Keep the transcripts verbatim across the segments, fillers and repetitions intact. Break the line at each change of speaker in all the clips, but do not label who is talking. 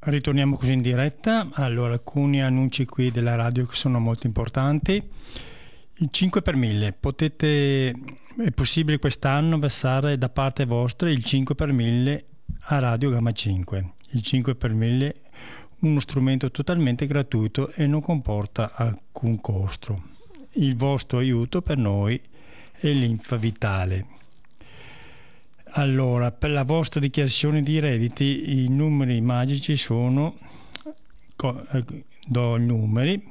Ritorniamo così in diretta. Allora, alcuni annunci qui della radio che sono molto importanti. Il cinque per mille, potete, è possibile quest'anno versare da parte vostra il cinque per mille a Radio Gamma cinque. Il cinque per mille, uno strumento totalmente gratuito e non comporta alcun costo. Il vostro aiuto per noi è linfa vitale. Allora, per la vostra dichiarazione di redditi i numeri magici sono, do i numeri,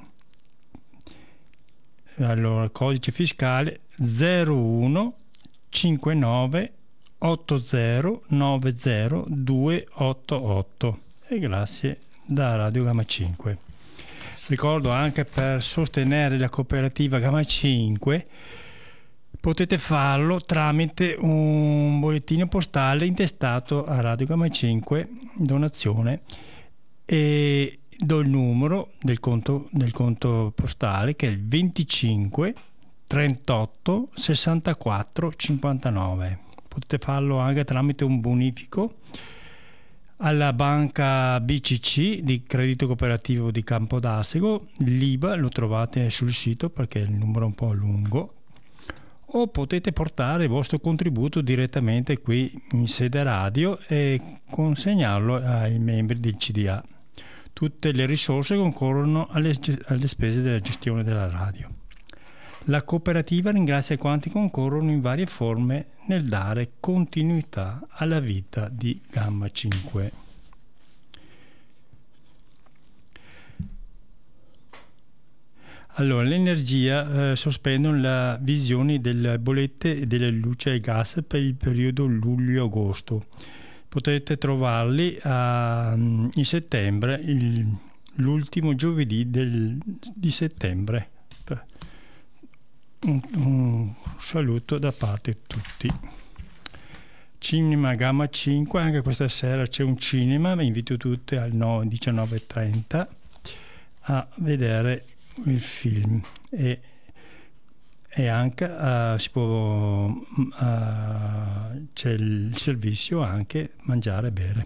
allora codice fiscale zero uno cinque nove otto zero nove zero due otto otto e grazie da Radio Gamma cinque. Ricordo anche per sostenere la cooperativa Gamma cinque potete farlo tramite un bollettino postale intestato a Radio Gamma cinque donazione e do il numero del conto, del conto postale che è il venticinque trentotto sessantaquattro cinquantanove. Potete farlo anche tramite un bonifico alla banca B C C di Credito Cooperativo di Campodassego. L'I B A lo trovate sul sito perché il numero è un po' lungo, o potete portare il vostro contributo direttamente qui in sede radio e consegnarlo ai membri del C D A. Tutte le risorse concorrono alle, alle spese della gestione della radio. La cooperativa ringrazia quanti concorrono in varie forme nel dare continuità alla vita di Gamma cinque. Allora, l'energia eh, sospendono la visione delle bollette e delle luce e gas per il periodo luglio-agosto. Potete trovarli a, in settembre, il, l'ultimo giovedì del, di settembre. Un, un saluto da parte di tutti. Cinema Gamma cinque, anche questa sera c'è un cinema, vi invito tutti alle diciannove e trenta a vedere il film e, e anche uh, si può uh, c'è il servizio anche mangiare e bere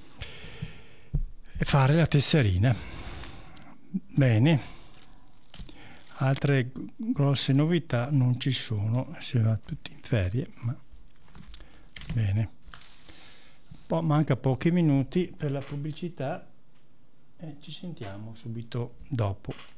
e fare la tesserina. Bene, altre grosse novità non ci sono, si va tutti in ferie, ma bene, poi manca pochi minuti per la pubblicità e ci sentiamo subito dopo.